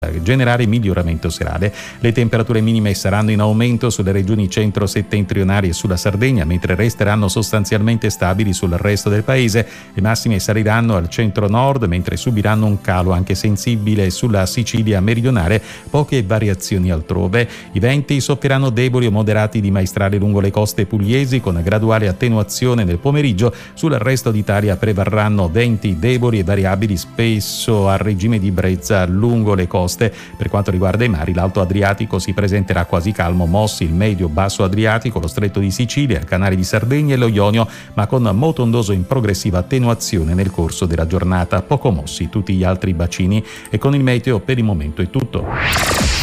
generare miglioramento serale. Le temperature minime saranno in aumento sulle regioni centro-settentrionali e sulla Sardegna, mentre resteranno sostanzialmente stabili sul resto del paese. Le massime saliranno al centro-nord, mentre subiranno un calo anche sensibile sulla Sicilia meridionale, poche variazioni altrove. I venti soffieranno deboli o moderati di maestrale lungo le coste pugliesi, con graduale attenuazione nel pomeriggio. Sul resto d'Italia prevarranno venti deboli e variabili, spesso a regime di brezza lungo le coste. Per quanto riguarda i mari, l'Alto Adriatico si presenterà quasi calmo, mossi il medio-basso Adriatico, lo Stretto di Sicilia, il Canale di Sardegna e lo Ionio, ma con moto ondoso in progressiva attenuazione nel corso della giornata. Poco mossi tutti gli altri bacini. E con il meteo per il momento è tutto.